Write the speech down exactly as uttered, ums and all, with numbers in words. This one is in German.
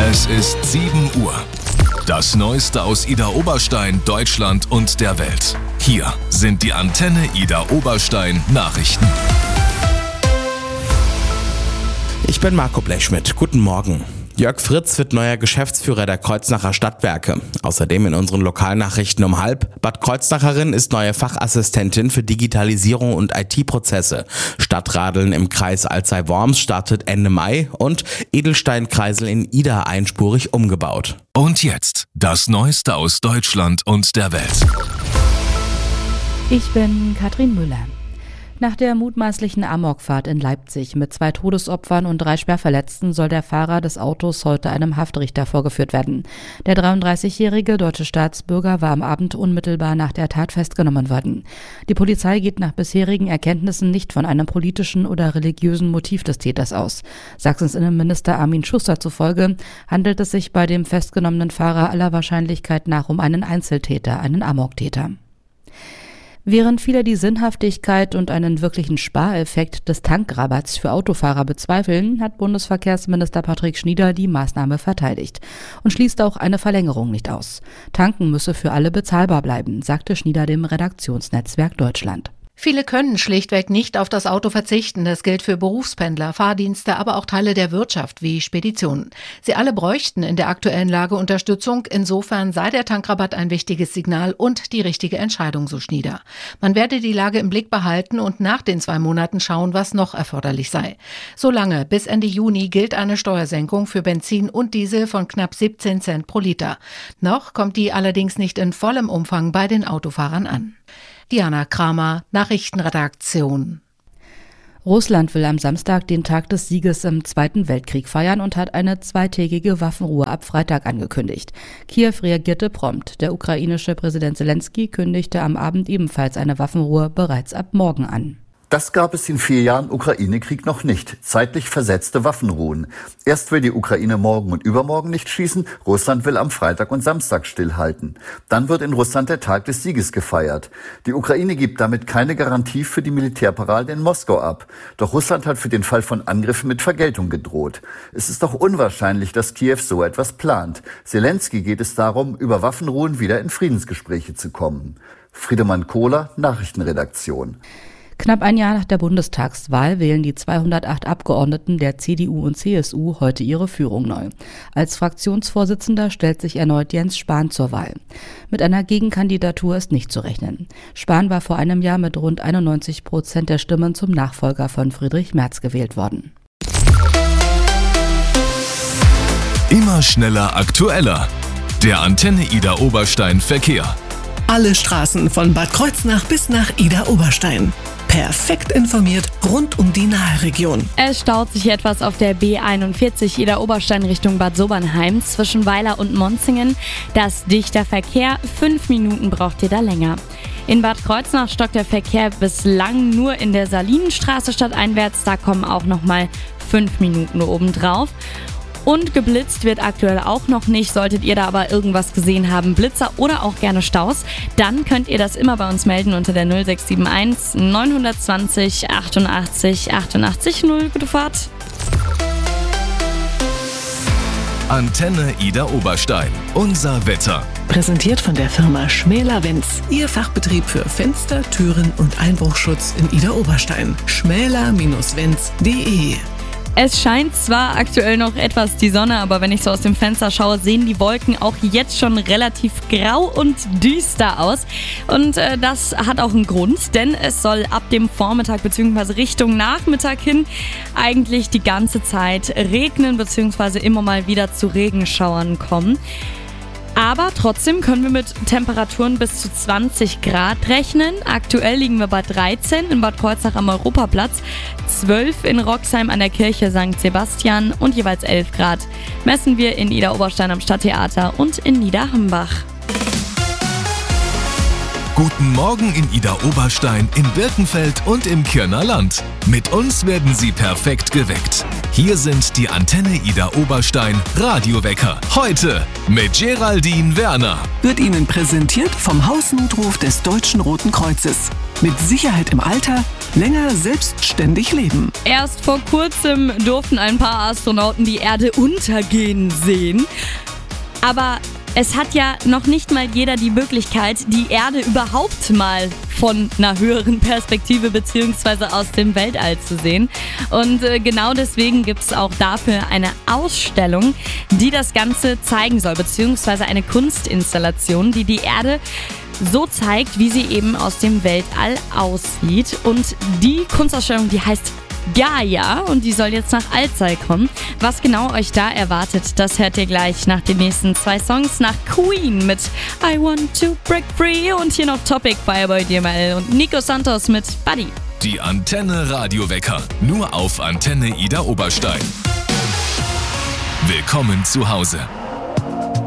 Es ist sieben Uhr. Das Neueste aus Idar Oberstein, Deutschland und der Welt. Hier sind die Antenne Idar Oberstein Nachrichten. Ich bin Marco Blechschmidt. Guten Morgen. Jörg Fritz wird neuer Geschäftsführer der Kreuznacher Stadtwerke. Außerdem in unseren Lokalnachrichten um halb. Bad Kreuznacherin ist neue Fachassistentin für Digitalisierung und I T-Prozesse. Stadtradeln im Kreis Alzey-Worms startet Ende Mai und Edelsteinkreisel in Idar einspurig umgebaut. Und jetzt das Neueste aus Deutschland und der Welt. Ich bin Katrin Müller. Nach der mutmaßlichen Amokfahrt in Leipzig mit zwei Todesopfern und drei Schwerverletzten soll der Fahrer des Autos heute einem Haftrichter vorgeführt werden. Der dreiunddreißigjährige deutsche Staatsbürger war am Abend unmittelbar nach der Tat festgenommen worden. Die Polizei geht nach bisherigen Erkenntnissen nicht von einem politischen oder religiösen Motiv des Täters aus. Sachsens Innenminister Armin Schuster zufolge handelt es sich bei dem festgenommenen Fahrer aller Wahrscheinlichkeit nach um einen Einzeltäter, einen Amoktäter. Während viele die Sinnhaftigkeit und einen wirklichen Spareffekt des Tankrabatts für Autofahrer bezweifeln, hat Bundesverkehrsminister Patrick Schnieder die Maßnahme verteidigt und schließt auch eine Verlängerung nicht aus. Tanken müsse für alle bezahlbar bleiben, sagte Schnieder dem Redaktionsnetzwerk Deutschland. Viele können schlichtweg nicht auf das Auto verzichten. Das gilt für Berufspendler, Fahrdienste, aber auch Teile der Wirtschaft wie Speditionen. Sie alle bräuchten in der aktuellen Lage Unterstützung. Insofern sei der Tankrabatt ein wichtiges Signal und die richtige Entscheidung, so Schnieder. Man werde die Lage im Blick behalten und nach den zwei Monaten schauen, was noch erforderlich sei. Solange bis Ende Juni gilt eine Steuersenkung für Benzin und Diesel von knapp siebzehn Cent pro Liter. Noch kommt die allerdings nicht in vollem Umfang bei den Autofahrern an. Diana Kramer, Nachrichtenredaktion. Russland will am Samstag den Tag des Sieges im Zweiten Weltkrieg feiern und hat eine zweitägige Waffenruhe ab Freitag angekündigt. Kiew reagierte prompt. Der ukrainische Präsident Zelensky kündigte am Abend ebenfalls eine Waffenruhe bereits ab morgen an. Das gab es in vier Jahren Ukraine-Krieg noch nicht. Zeitlich versetzte Waffenruhen. Erst will die Ukraine morgen und übermorgen nicht schießen. Russland will am Freitag und Samstag stillhalten. Dann wird in Russland der Tag des Sieges gefeiert. Die Ukraine gibt damit keine Garantie für die Militärparade in Moskau ab. Doch Russland hat für den Fall von Angriffen mit Vergeltung gedroht. Es ist doch unwahrscheinlich, dass Kiew so etwas plant. Zelensky geht es darum, über Waffenruhen wieder in Friedensgespräche zu kommen. Friedemann Kohler, Nachrichtenredaktion. Knapp ein Jahr nach der Bundestagswahl wählen die zweihundertacht Abgeordneten der C D U und C S U heute ihre Führung neu. Als Fraktionsvorsitzender stellt sich erneut Jens Spahn zur Wahl. Mit einer Gegenkandidatur ist nicht zu rechnen. Spahn war vor einem Jahr mit rund einundneunzig Prozent der Stimmen zum Nachfolger von Friedrich Merz gewählt worden. Immer schneller, aktueller. Der Antenne Idar Oberstein Verkehr. Alle Straßen von Bad Kreuznach bis nach Idar Oberstein. Perfekt informiert rund um die Naheregion. Es staut sich etwas auf der B einundvierzig Idar Oberstein Richtung Bad Sobernheim zwischen Weiler und Monzingen. Das dichter Verkehr, fünf Minuten braucht ihr da länger. In Bad Kreuznach stockt der Verkehr bislang nur in der Salinenstraße stadteinwärts. Da kommen auch nochmal fünf Minuten obendrauf. Und geblitzt wird aktuell auch noch nicht. Solltet ihr da aber irgendwas gesehen haben, Blitzer oder auch gerne Staus, dann könnt ihr das immer bei uns melden unter der null sechs sieben eins neun zwei null achtundachtzig achtundachtzig null. Gute Fahrt! Antenne Idar Oberstein. Unser Wetter. Präsentiert von der Firma Schmäler-Wenz. Ihr Fachbetrieb für Fenster, Türen und Einbruchschutz in Idar Oberstein. schmäler Bindestrich wenz punkt de. Es scheint zwar aktuell noch etwas die Sonne, aber wenn ich so aus dem Fenster schaue, sehen die Wolken auch jetzt schon relativ grau und düster aus. Und äh, das hat auch einen Grund, denn es soll ab dem Vormittag bzw. Richtung Nachmittag hin eigentlich die ganze Zeit regnen bzw. immer mal wieder zu Regenschauern kommen. Aber trotzdem können wir mit Temperaturen bis zu zwanzig Grad rechnen. Aktuell liegen wir bei dreizehn in Bad Kreuznach am Europaplatz, zwölf in Roxheim an der Kirche Sankt Sebastian und jeweils elf Grad messen wir in Idar Oberstein am Stadttheater und in Niederhambach. Guten Morgen in Idar Oberstein, in Birkenfeld und im Kirner Land. Mit uns werden Sie perfekt geweckt. Hier sind die Antenne Idar Oberstein Radiowecker. Heute mit Geraldine Werner. Wird Ihnen präsentiert vom Hausnotruf des Deutschen Roten Kreuzes. Mit Sicherheit im Alter, länger selbstständig leben. Erst vor kurzem durften ein paar Astronauten die Erde untergehen sehen. Aber es hat ja noch nicht mal jeder die Möglichkeit, die Erde überhaupt mal von einer höheren Perspektive bzw. aus dem Weltall zu sehen. Und äh, genau deswegen gibt es auch dafür eine Ausstellung, die das Ganze zeigen soll, beziehungsweise eine Kunstinstallation, die die Erde so zeigt, wie sie eben aus dem Weltall aussieht. Und die Kunstausstellung, die heißt Gaia und die soll jetzt nach Alzey kommen. Was genau euch da erwartet, das hört ihr gleich nach den nächsten zwei Songs, nach Queen mit I Want to Break Free und hier noch Topic, Fireboy D M L und Nico Santos mit Buddy. Die Antenne Radiowecker, nur auf Antenne Ida Oberstein. Willkommen zu Hause.